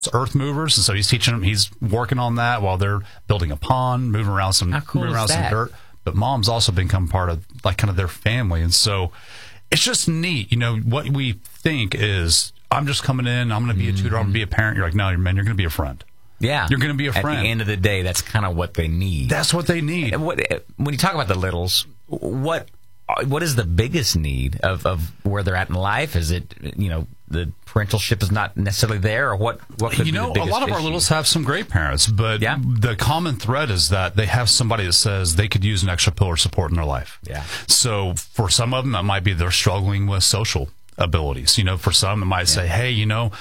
earth movers, and so he's teaching them. He's working on that while they're building a pond, moving around some dirt. But mom's also become part of like kind of their family, and so it's just neat. What we think is, I'm just coming in, I'm going to be a tutor, I'm going to be a parent. You're like, no, man, you're going to be a friend. Yeah. You're going to be a friend. At the end of the day, that's kind of what they need. That's what they need. When you talk about the littles, what is the biggest need of where they're at in life? Is it, the parentalship is not necessarily there, or what could be the biggest a lot of our issue? littles have some great parents, but the common thread is that they have somebody that says they could use an extra pillar of support in their life. Yeah. So for some of them, that might be they're struggling with social abilities. For some, it might say, hey,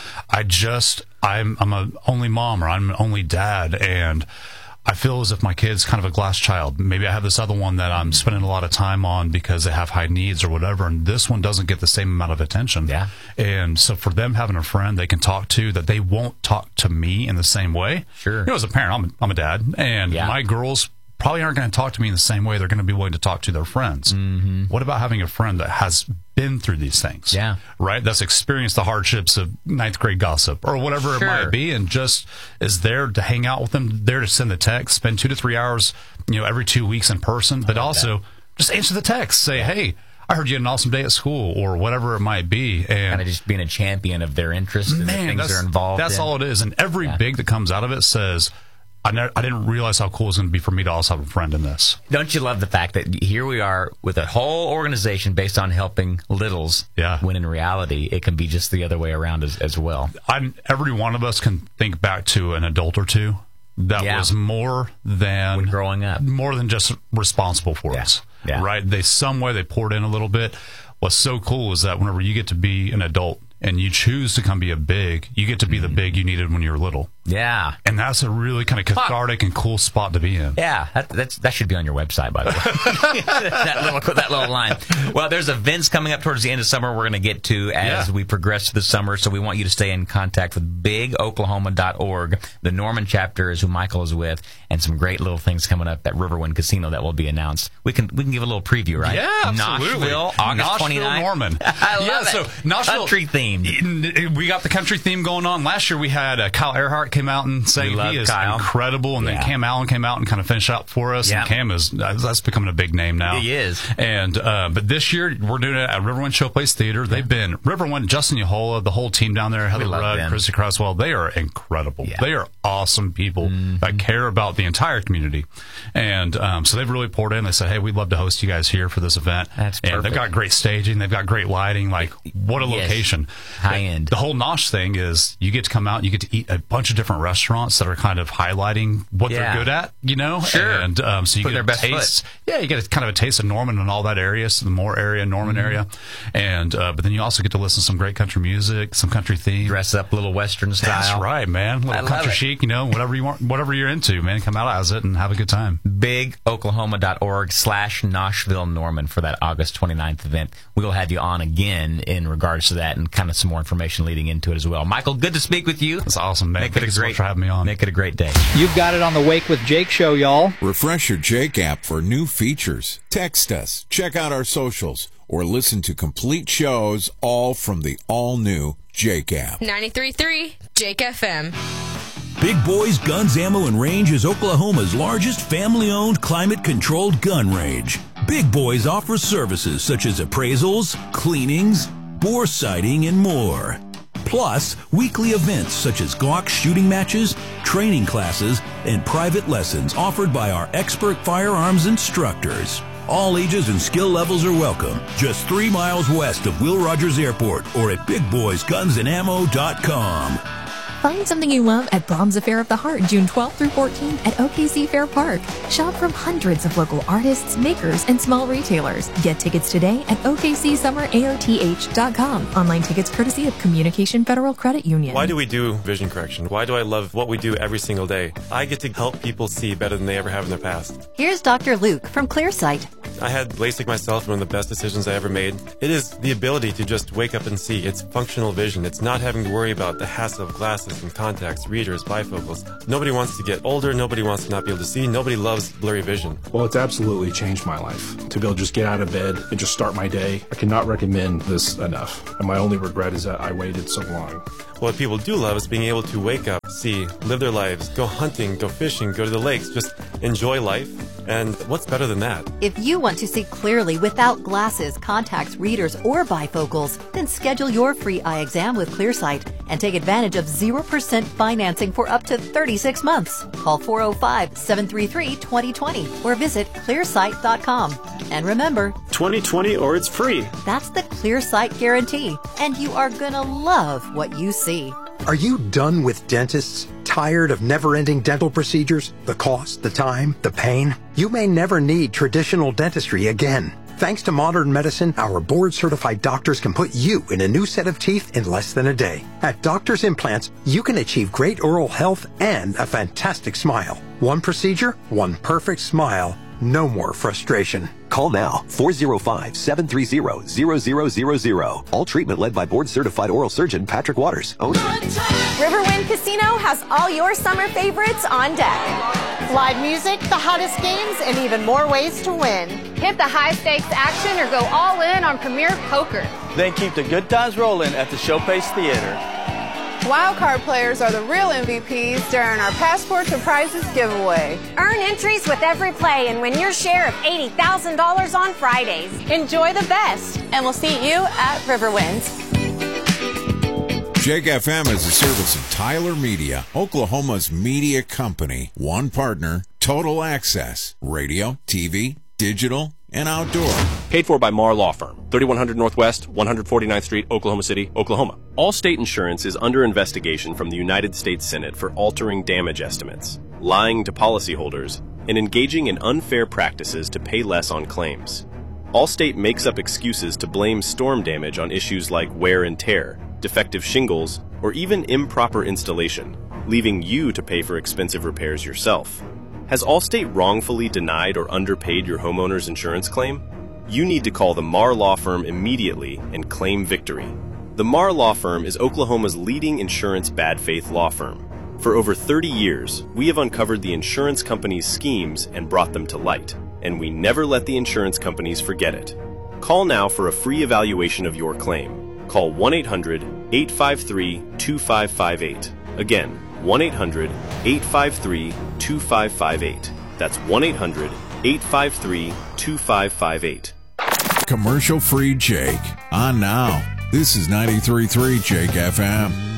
I'm an only mom, or I'm an only dad, and I feel as if my kid's kind of a glass child. Maybe I have this other one that I'm spending a lot of time on because they have high needs or whatever, and this one doesn't get the same amount of attention. Yeah. And so for them having a friend they can talk to, that they won't talk to me in the same way. Sure. As a parent, I'm a dad, and my girls probably aren't going to talk to me in the same way they're going to be willing to talk to their friends. Mm-hmm. What about having a friend that has been through these things? Yeah. Right? That's experienced the hardships of ninth grade gossip or whatever it might be, and just is there to hang out with them, there to send the text, spend 2 to 3 hours, every 2 weeks in person, but also just answer the text, say, hey, I heard you had an awesome day at school, or whatever it might be. And kind of just being a champion of their interests and the things they're involved in. That's all it is. And every big that comes out of it says, I didn't realize how cool it was going to be for me to also have a friend in this. Don't you love the fact that here we are with a whole organization based on helping littles, when in reality it can be just the other way around as well. Every one of us can think back to an adult or two that was more than when growing up, more than just responsible for us. Yeah. Right? Some way they poured in a little bit. What's so cool is that whenever you get to be an adult and you choose to come be a big, you get to be the big you needed when you were little. Yeah. And that's a really kind of cathartic and cool spot to be in. Yeah, that should be on your website, by the way. that little line. Well, there's events coming up towards the end of summer we're going to get to as we progress through the summer, so we want you to stay in contact with bigoklahoma.org. The Norman chapter is who Michael is with, and some great little things coming up at Riverwind Casino that will be announced. We can give a little preview, right? Yeah, absolutely. Nashville, August 29th. Norman. I love it. So Nashville, country themed. We got the country theme going on. Last year we had Kyle Earhart came out and sang he is Kyle. Incredible, and then Cam Allen came out and kind of finished out for us. And Cam that's becoming a big name now. He is. And but this year we're doing it at Riverwind Showplace Theater. They've been Riverwind, Justin Yahola, the whole team down there, Heather Rudd, Christy Croswell. They are incredible. Yeah. They are awesome people that care about the entire community. And so they've really poured in. They said, hey, we'd love to host you guys here for this event. That's perfect. And they've got great staging. They've got great lighting. Like, what a location. High end. The whole Nosh thing is you get to come out and you get to eat a bunch of different restaurants that are kind of highlighting what they're good at, Sure. And so you get a taste. Yeah, you get kind of a taste of Norman and all that area, so the Moore area, Norman area. And but then you also get to listen to some great country music, some country theme. Dress up a little Western style. That's right, man. Little country chic, whatever you want, whatever you're into, man. Come out as it and have a good time. bigoklahoma.org/Nashville Norman for that August 29th event. We'll have you on again in regards to that and kind of some more information leading into it as well. Michael, good to speak with you. That's awesome, man. Thanks so much for having me on. Make it a great day. You've got it on the Wake with Jake show, y'all. Refresh your Jake app for new features. Text us, check out our socials, or listen to complete shows all from the all-new Jake app. 93.3 Jake FM. Big Boys Guns, Ammo, and Range is Oklahoma's largest family-owned, climate-controlled gun range. Big Boys offers services such as appraisals, cleanings, bore sighting, and more. Plus, weekly events such as Glock shooting matches, training classes, and private lessons offered by our expert firearms instructors. All ages and skill levels are welcome. Just 3 miles west of Will Rogers Airport or at BigBoysGunsAndAmmo.com. Find something you love at Brahms Affair of the Heart, June 12th through 14th at OKC Fair Park. Shop from hundreds of local artists, makers, and small retailers. Get tickets today at OKCSummerAOTH.com. Online tickets courtesy of Communication Federal Credit Union. Why do we do vision correction? Why do I love what we do every single day? I get to help people see better than they ever have in their past. Here's Dr. Luke from Clearsight. I had LASIK myself, one of the best decisions I ever made. It is the ability to just wake up and see. It's functional vision. It's not having to worry about the hassle of glasses and contacts, readers, bifocals. Nobody wants to get older. Nobody wants to not be able to see. Nobody loves blurry vision. Well, it's absolutely changed my life. To be able to just get out of bed and just start my day, I cannot recommend this enough. And my only regret is that I waited so long. What people do love is being able to wake up, see, live their lives, go hunting, go fishing, go to the lakes, just enjoy life. And what's better than that? If you want to see clearly without glasses, contacts, readers, or bifocals, then schedule your free eye exam with ClearSight and take advantage of 0% financing for up to 36 months. Call 405-733-2020 or visit clearsight.com. And remember, 2020 or it's free. That's the ClearSight guarantee, and you are gonna love what you see. Are you done with dentists? Tired of never-ending dental procedures? The cost, the time, the pain? You may never need traditional dentistry again. Thanks to modern medicine, our board-certified doctors can put you in a new set of teeth in less than a day. At Doctors Implants, you can achieve great oral health and a fantastic smile. One procedure, one perfect smile. No more frustration. Call now, 405-730-0000. All treatment led by board-certified oral surgeon Patrick Waters. Riverwind Casino has all your summer favorites on deck. Live music, the hottest games, and even more ways to win. Hit the high-stakes action or go all in on Premier Poker. Then keep the good times rolling at the Showpace Theater. Wildcard players are the real MVPs during our Passport to Prizes giveaway. Earn entries with every play and win your share of $80,000 on Fridays. Enjoy the best, and we'll see you at Riverwinds. Jake FM is a service of Tyler Media, Oklahoma's media company. One partner, total access, radio, TV, digital, and outdoor. Paid for by Marr Law Firm, 3100 Northwest, 149th Street, Oklahoma City, Oklahoma. Allstate Insurance is under investigation from the United States Senate for altering damage estimates, lying to policyholders, and engaging in unfair practices to pay less on claims. Allstate makes up excuses to blame storm damage on issues like wear and tear, defective shingles, or even improper installation, leaving you to pay for expensive repairs yourself. Has Allstate wrongfully denied or underpaid your homeowner's insurance claim? You need to call the Marr Law Firm immediately and claim victory. The Marr Law Firm is Oklahoma's leading insurance bad faith law firm. For over 30 years, we have uncovered the insurance companies' schemes and brought them to light, and we never let the insurance companies forget it. Call now for a free evaluation of your claim. Call 1-800-853-2558. Again, 1-800-853-2558. That's 1-800-853-2558. Commercial-free Jake. On now. This is 93.3 Jake FM.